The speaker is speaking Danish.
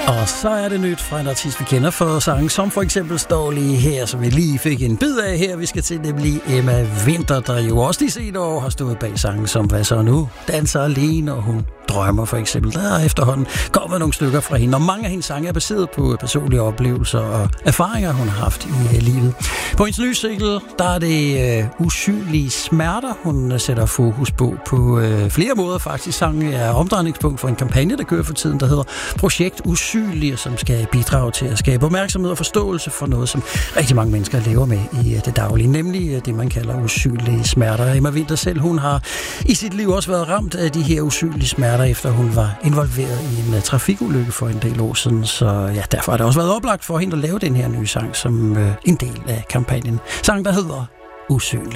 Og så er det nyt fra en artist, vi kender for sange, som for eksempel står lige her, som vi lige fik en bid af her. Vi skal til nemlig Emma Winther, der jo også de senere år har stået bag sange som Hvad så nu? Danser alene, og hun drømmer for eksempel. Der er efterhånden kommet nogle stykker fra hende, og mange af hendes sange er baseret på personlige oplevelser og erfaringer, hun har haft i livet. På hendes nye single, der er det usynlige smerter, hun sætter fokus på flere måder faktisk. Sangen er omdrejningspunkt for en kampagne, der kører for tiden, der hedder Projekt Usynlig, som skal bidrage til at skabe opmærksomhed og forståelse for noget, som rigtig mange mennesker lever med i det daglige, nemlig det, man kalder usynlige smerter. Emma Winther selv, hun har i sit liv også været ramt af de her usynlige smerter, efter hun var involveret i en trafikulykke for en del år siden. Så ja, derfor har det også været oplagt for hende at lave den her nye sang som en del af kampagnen. Sang, der hedder Usynlig.